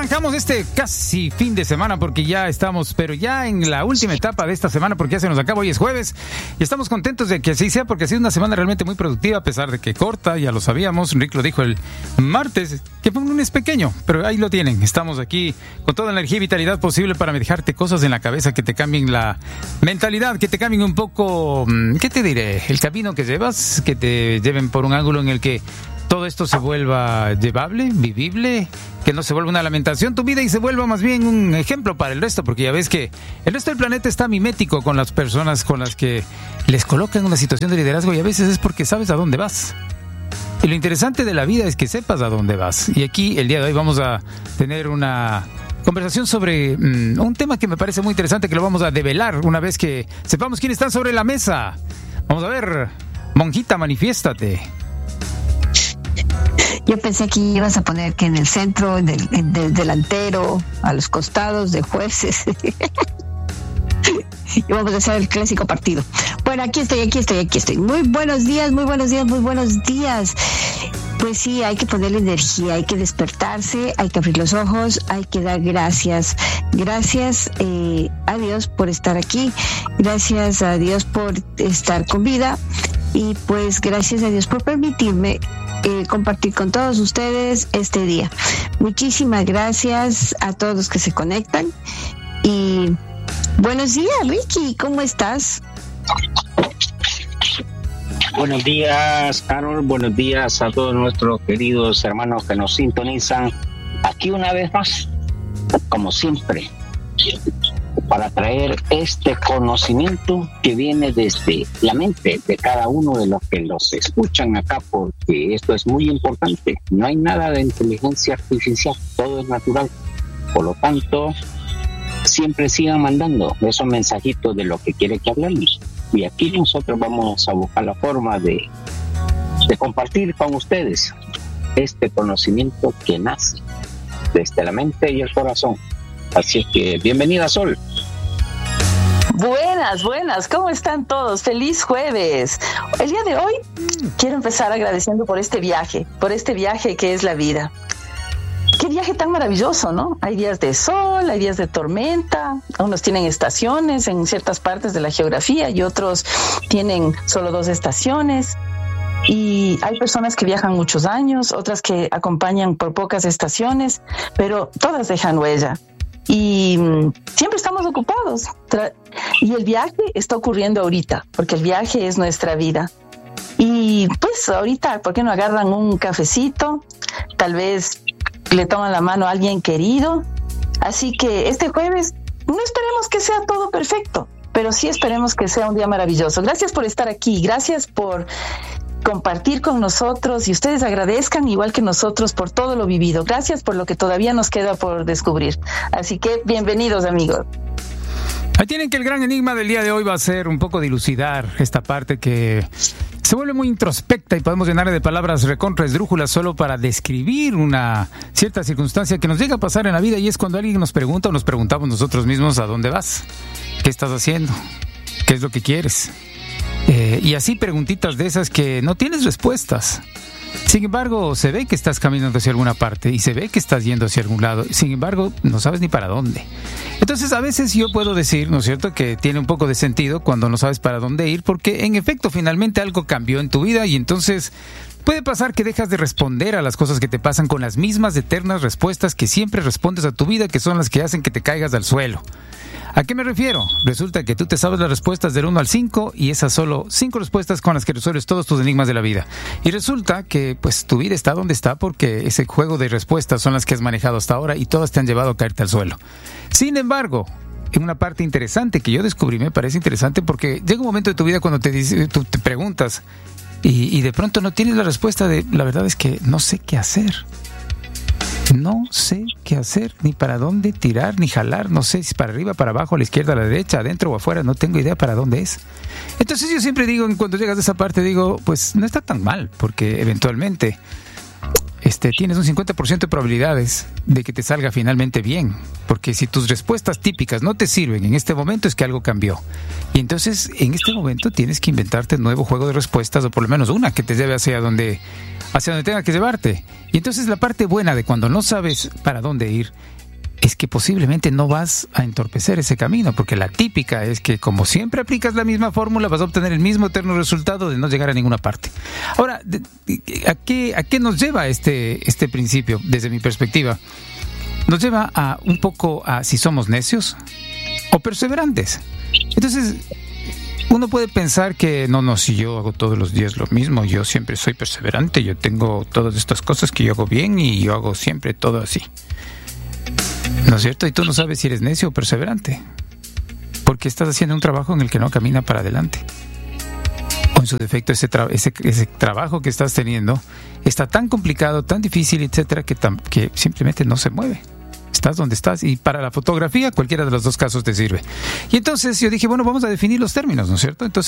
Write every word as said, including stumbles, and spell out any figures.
arrancamos este casi fin de semana porque ya estamos, pero ya en la última etapa de esta semana porque ya se nos acaba, hoy es jueves y estamos contentos de que así sea porque ha sido una semana realmente muy productiva a pesar de que corta, ya lo sabíamos, Rick lo dijo el martes, que fue un lunes pequeño, pero ahí lo tienen, estamos aquí con toda la energía y vitalidad posible para dejarte cosas en la cabeza que te cambien la mentalidad, que te cambien un poco, ¿qué te diré? El camino que llevas, que te lleven por un ángulo en el que todo esto se vuelva llevable, vivible, que no se vuelva una lamentación tu vida y se vuelva más bien un ejemplo para el resto, porque ya ves que el resto del planeta está mimético con las personas con las que les colocan una situación de liderazgo y a veces es porque sabes a dónde vas. Y lo interesante de la vida es que sepas a dónde vas. Y aquí el día de hoy vamos a tener una conversación sobre um, un tema que me parece muy interesante, que lo vamos a develar una vez que sepamos quién está sobre la mesa. Vamos a ver, monjita, manifiéstate. Yo pensé que ibas a poner que en el centro, en el, en el delantero, a los costados de jueces. Y vamos a hacer el clásico partido. Bueno, aquí estoy, aquí estoy, aquí estoy. Muy buenos días, muy buenos días, muy buenos días. Pues sí, hay que ponerle energía, hay que despertarse, hay que abrir los ojos, hay que dar gracias. Gracias eh, a Dios por estar aquí, gracias a Dios por estar con vida y pues gracias a Dios por permitirme Eh, compartir con todos ustedes este día. Muchísimas gracias a todos los que se conectan y buenos días, Ricky, ¿cómo estás? Buenos días, Carol, buenos días a todos nuestros queridos hermanos que nos sintonizan aquí una vez más, como siempre, para traer este conocimiento que viene desde la mente de cada uno de los que los escuchan acá, porque esto es muy importante. No hay nada de inteligencia artificial, todo es natural. Por lo tanto, siempre sigan mandando esos mensajitos de lo que quiere que hablemos. Y aquí nosotros vamos a buscar la forma de, de compartir con ustedes este conocimiento que nace desde la mente y el corazón. Así es que bienvenida, Sol. Buenas, buenas, ¿cómo están todos? Feliz jueves. El día de hoy quiero empezar agradeciendo por este viaje, por este viaje que es la vida. Qué viaje tan maravilloso, ¿no? Hay días de sol, hay días de tormenta, unos tienen estaciones en ciertas partes de la geografía y otros tienen solo dos estaciones. Y hay personas que viajan muchos años, otras que acompañan por pocas estaciones, pero todas dejan huella. Y siempre estamos ocupados. Y el viaje está ocurriendo ahorita, porque el viaje es nuestra vida. Y pues ahorita, ¿por qué no agarran un cafecito? Tal vez le toman la mano a alguien querido. Así que este jueves no esperemos que sea todo perfecto, pero sí esperemos que sea un día maravilloso. Gracias por estar aquí, gracias por compartir con nosotros y ustedes agradezcan igual que nosotros por todo lo vivido. Gracias por lo que todavía nos queda por descubrir. Así que bienvenidos, amigos. Ahí tienen que el gran enigma del día de hoy va a ser un poco dilucidar esta parte que se vuelve muy introspecta y podemos llenarle de palabras recontra esdrújulas solo para describir una cierta circunstancia que nos llega a pasar en la vida, y es cuando alguien nos pregunta o nos preguntamos nosotros mismos a dónde vas, qué estás haciendo, qué es lo que quieres. Eh, y así preguntitas de esas que no tienes respuestas. Sin embargo, se ve que estás caminando hacia alguna parte y se ve que estás yendo hacia algún lado. Sin embargo, no sabes ni para dónde. Entonces, a veces yo puedo decir, ¿no es cierto?, que tiene un poco de sentido cuando no sabes para dónde ir, porque en efecto, finalmente algo cambió en tu vida y entonces puede pasar que dejas de responder a las cosas que te pasan con las mismas eternas respuestas que siempre respondes a tu vida, que son las que hacen que te caigas al suelo. ¿A qué me refiero? Resulta que tú te sabes las respuestas del uno al cinco y esas solo cinco respuestas con las que resuelves todos tus enigmas de la vida. Y resulta que pues tu vida está donde está porque ese juego de respuestas son las que has manejado hasta ahora y todas te han llevado a caerte al suelo. Sin embargo, en una parte interesante que yo descubrí, me parece interesante porque llega un momento de tu vida cuando te, dice, tú te preguntas y, y de pronto no tienes la respuesta de la verdad es que no sé qué hacer. No sé qué hacer, ni para dónde tirar, ni jalar, no sé si para arriba, para abajo, a la izquierda, a la derecha, adentro o afuera, no tengo idea para dónde es. Entonces yo siempre digo, cuando llegas a esa parte, digo, pues no está tan mal, porque eventualmente este, tienes un cincuenta por ciento de probabilidades de que te salga finalmente bien, porque si tus respuestas típicas no te sirven en este momento es que algo cambió. Y entonces en este momento tienes que inventarte un nuevo juego de respuestas, o por lo menos una que te lleve hacia donde... hacia donde tenga que llevarte. Y entonces la parte buena de cuando no sabes para dónde ir es que posiblemente no vas a entorpecer ese camino, porque la típica es que como siempre aplicas la misma fórmula, vas a obtener el mismo eterno resultado de no llegar a ninguna parte. Ahora, ¿a qué, a qué nos lleva este, este principio desde mi perspectiva? Nos lleva a un poco a si somos necios o perseverantes. Entonces, uno puede pensar que no, no, si yo hago todos los días lo mismo, yo siempre soy perseverante, yo tengo todas estas cosas que yo hago bien y yo hago siempre todo así. ¿No es cierto? Y tú no sabes si eres necio o perseverante, porque estás haciendo un trabajo en el que no camina para adelante. O en su defecto, ese, tra- ese, ese trabajo que estás teniendo está tan complicado, tan difícil, etcétera, que, tam- que simplemente no se mueve. Estás donde estás, y para la fotografía cualquiera de los dos casos te sirve. Y entonces yo dije, bueno, vamos a definir los términos, ¿no es cierto? Entonces